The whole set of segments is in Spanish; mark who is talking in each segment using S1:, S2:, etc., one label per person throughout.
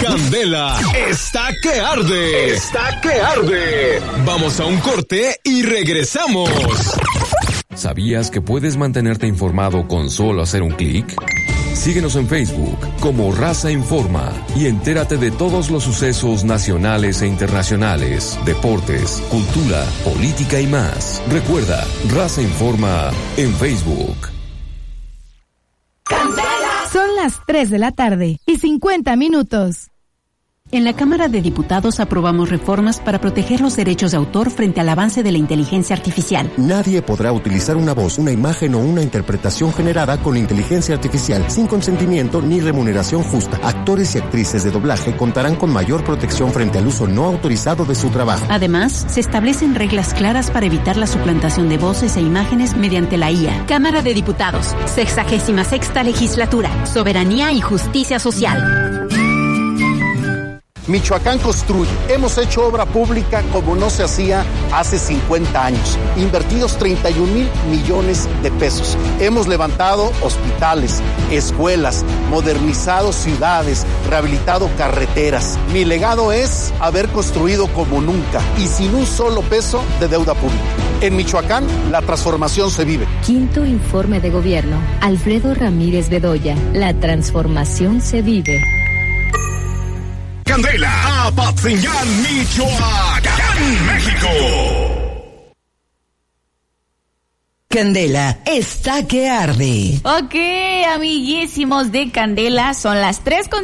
S1: Candela está que arde. Está que arde. Vamos a un corte y regresamos.
S2: ¿Sabías que puedes mantenerte informado con solo hacer un clic? Síguenos en Facebook como Raza Informa y entérate de todos los sucesos nacionales e internacionales, deportes, cultura, política y más. Recuerda, Raza Informa en Facebook.
S3: Son las 3 de la tarde y 50 minutos.
S4: En la Cámara de Diputados aprobamos reformas para proteger los derechos de autor frente al avance de la inteligencia artificial.
S5: Nadie podrá utilizar una voz, una imagen o una interpretación generada con inteligencia artificial sin consentimiento ni remuneración justa. Actores y actrices de doblaje contarán con mayor protección frente al uso no autorizado de su trabajo.
S4: Además, se establecen reglas claras para evitar la suplantación de voces e imágenes mediante la IA. Cámara de Diputados, 66ª Legislatura, Soberanía y Justicia Social.
S6: Michoacán construye. Hemos hecho obra pública como no se hacía hace 50 años. Invertidos 31,000 millones de pesos. Hemos levantado hospitales, escuelas, modernizado ciudades, rehabilitado carreteras. Mi legado es haber construido como nunca y sin un solo peso de deuda pública. En Michoacán, la transformación se vive.
S7: Quinto informe de gobierno. Alfredo Ramírez Bedoya. La transformación se vive.
S1: Candela, Apatzingán, Michoacán, México.
S8: Candela está que arde.
S9: Ok, amiguísimos de Candela, son las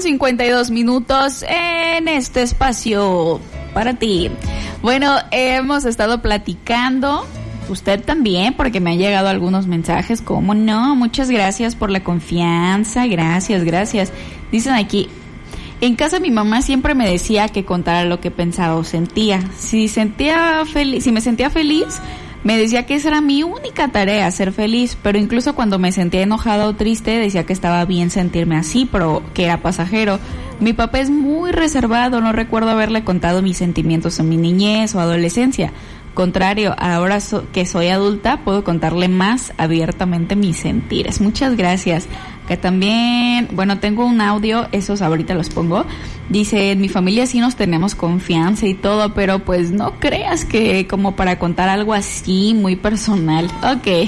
S9: 3:52 en este espacio para ti. Bueno, hemos estado platicando, usted también, porque me han llegado algunos mensajes, ¿cómo no? Muchas gracias por la confianza, gracias. Dicen aquí, en casa mi mamá siempre me decía que contara lo que pensaba o sentía. Si me sentía feliz, me decía que esa era mi única tarea, ser feliz. Pero incluso cuando me sentía enojada o triste, decía que estaba bien sentirme así, pero que era pasajero. Mi papá es muy reservado, no recuerdo haberle contado mis sentimientos en mi niñez o adolescencia. Contrario, ahora que soy adulta, puedo contarle más abiertamente mis sentires. Muchas gracias. Que también, bueno, tengo un audio, esos ahorita los pongo. Dice, en mi familia sí nos tenemos confianza y todo, pero pues no creas que como para contar algo así muy personal. Ok,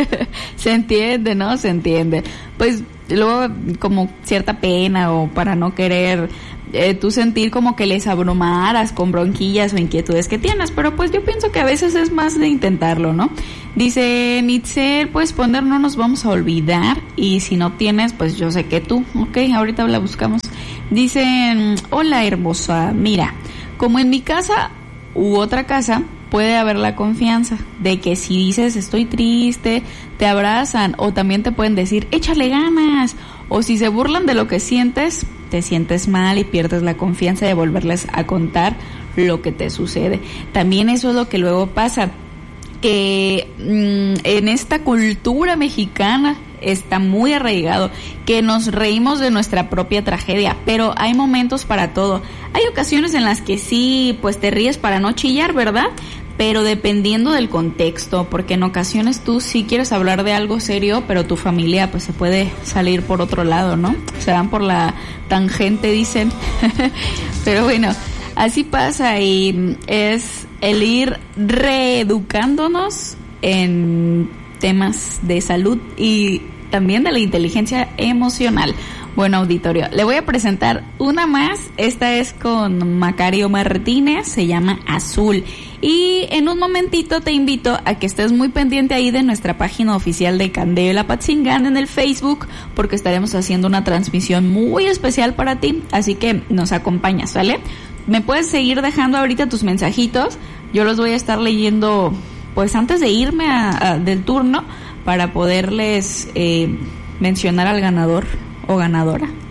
S9: se entiende, ¿no? Se entiende. Pues luego como cierta pena o para no querer tú sentir como que les abrumaras con bronquillas o inquietudes que tienes, pero pues yo pienso que a veces es más de intentarlo, ¿no? Dice Nitzel, puedes poner no nos vamos a olvidar, y si no tienes, pues yo sé que tú, ok, ahorita la buscamos. Dicen, hola hermosa, mira, como en mi casa u otra casa, puede haber la confianza de que si dices estoy triste, te abrazan, o también te pueden decir échale ganas, o si se burlan de lo que sientes, te sientes mal y pierdes la confianza de volverles a contar lo que te sucede. También eso es lo que luego pasa, que en esta cultura mexicana está muy arraigado, que nos reímos de nuestra propia tragedia, pero hay momentos para todo. Hay ocasiones en las que sí, pues te ríes para no chillar, ¿verdad? Pero dependiendo del contexto, porque en ocasiones tú sí quieres hablar de algo serio, pero tu familia pues se puede salir por otro lado, ¿no? Se van por la tangente, dicen. Pero bueno, así pasa, y es el ir reeducándonos en temas de salud y también de la inteligencia emocional. Bueno, auditorio, le voy a presentar una más. Esta es con Macario Martínez, se llama Azul. Y en un momentito te invito a que estés muy pendiente ahí de nuestra página oficial de Candela Apatzingán en el Facebook, porque estaremos haciendo una transmisión muy especial para ti, así que nos acompañas, ¿vale? Me puedes seguir dejando ahorita tus mensajitos, yo los voy a estar leyendo pues antes de irme del turno, para poderles mencionar al ganador o ganadora